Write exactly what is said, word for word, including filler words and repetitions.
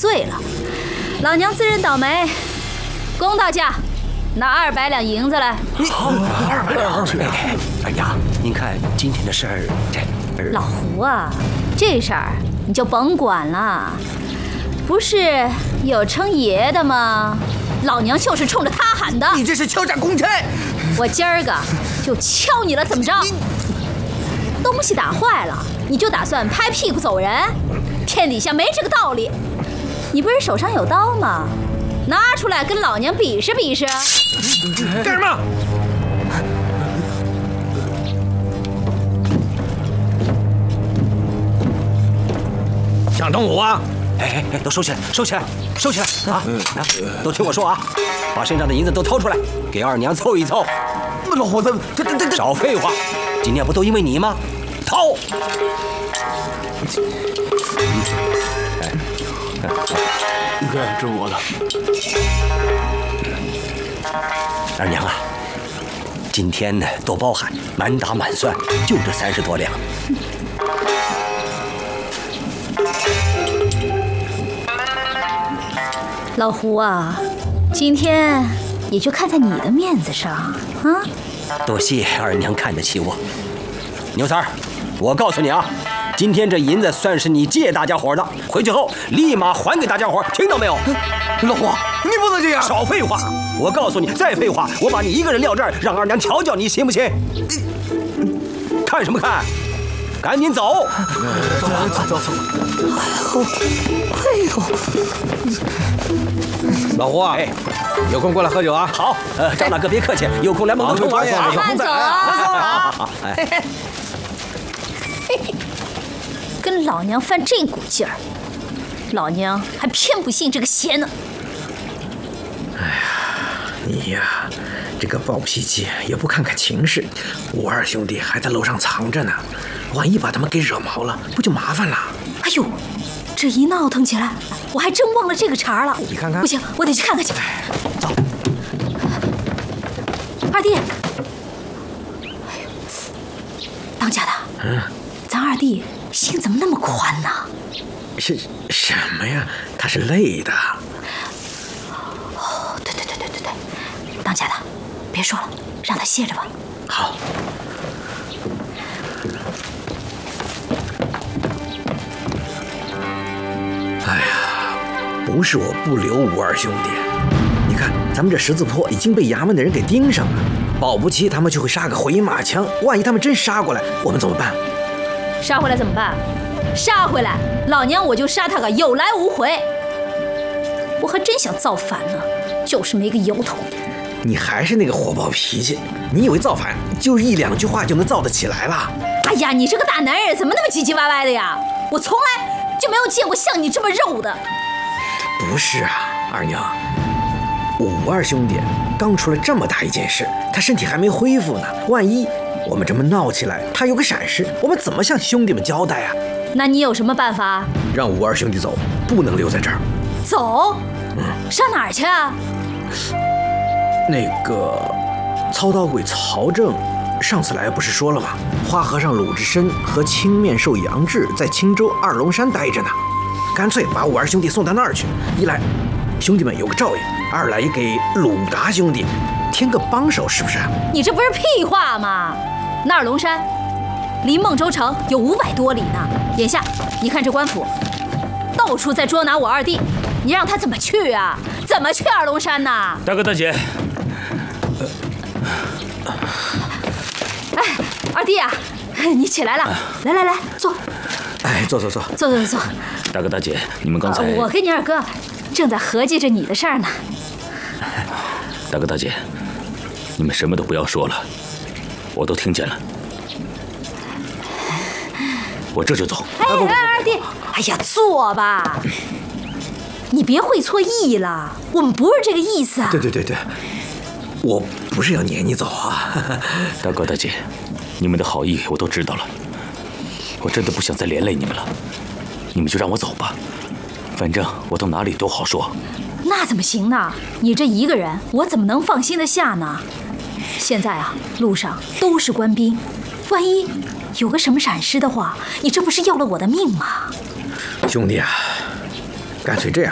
碎了。老娘自认倒霉。公道价，拿二百两银子来。 好，二百两。哎，哎呀，您看今天的事儿，这老胡啊，这事儿你就甭管了。不是有称爷的吗？老娘就是冲着他喊的。 你这是敲诈公差！ 我今儿个就敲你了，怎么着？东西打坏了，你就打算拍屁股走人？天底下没这个道理。你不是手上有刀吗？拿出来跟老娘比试比试。 干什么？想动武啊？ 哎哎哎，都收起来，收起来，收起来啊！啊，都听我说啊，把身上的银子都掏出来，给二娘凑一凑。 老胡子，这这这这， 少废话！今天不都因为你吗？掏！ 你看，这是我的。 二娘啊，今天呢都包含，满打满算就这三十多两。 老胡啊，今天也就看在你的面子上啊。 多谢二娘看得起我。牛三儿，我告诉你啊，今天这银子算是你借大家伙的，回去后立马还给大家伙，听到没有？ 老胡，你不能这样！ 少废话！我告诉你，再废话，我把你一个人撂这儿，让二娘调教你，行不行？看什么看？赶紧走！ 走走走走！ 哎呦， 老胡啊，有空过来喝酒啊！ 好，呃，张大哥别客气，有空来蒙蒙头玩。 慢慢走啊！ 好，哎， 跟老娘犯这股劲儿，老娘还偏不信这个邪呢。 哎呀，你呀，这个暴脾气也不看看情势，五二兄弟还在楼上藏着呢，万一把他们给惹毛了，不就麻烦了？ 哎呦，这一闹腾起来，我还真忘了这个茬了。 你看看， 不行，我得去看看去。 走， 二弟，哎呦，当家的，嗯，咱二弟心怎么那么宽呢？ 是什么呀？他是累的。 哦，对对对对对对，当家的，别说了，让他歇着吧。 好。哎呀，不是我不留五二兄弟，你看咱们这十字坡已经被衙门的人给盯上了，保不齐他们就会杀个回马枪。万一他们真杀过来，我们怎么办？ 杀回来怎么办？杀回来，老娘我就杀他个有来无回。我还真想造反呢，就是没个由头。 你还是那个火爆脾气，你以为造反就一两句话就能造得起来了？ 哎呀，你这个大男人怎么那么唧唧歪歪的呀？我从来就没有见过像你这么肉的。 不是啊，二娘，五二兄弟刚出了这么大一件事，他身体还没恢复呢，万一我们这么闹起来，他有个闪失，我们怎么向兄弟们交代啊？ 那你有什么办法？ 让五二兄弟走，不能留在这儿。 走？嗯，上哪儿去啊？ 那个操刀鬼曹正上次来不是说了吗？花和尚鲁智深和青面兽杨志在青州二龙山待着呢，干脆把五二兄弟送到那儿去。一来兄弟们有个照应，二来也给鲁达兄弟添个帮手，是不是？ 你这不是屁话吗？那二龙山离孟州城有五百多里呢。眼下你看这官府到处在捉拿我二弟，你让他怎么去啊？怎么去二龙山呢？ 大哥大姐， 哎，二弟啊，你起来了，来来来，坐。 哎，坐坐坐， 坐坐坐。 大哥大姐，你们刚才…… 我跟你二哥正在合计着你的事儿呢。 大哥大姐，你们什么都不要说了，我都听见了。我这就走。 哎，二弟，哎呀，坐吧。你别会错意了，我们不是这个意思啊。 对对对对，我不是要撵你走啊。 大哥大姐，你们的好意我都知道了，我真的不想再连累你们了，你们就让我走吧，反正我到哪里都好说。 那怎么行呢？你这一个人，我怎么能放心得下呢？现在啊，路上都是官兵，万一有个什么闪失的话，你这不是要了我的命吗？ 兄弟啊，干脆这样，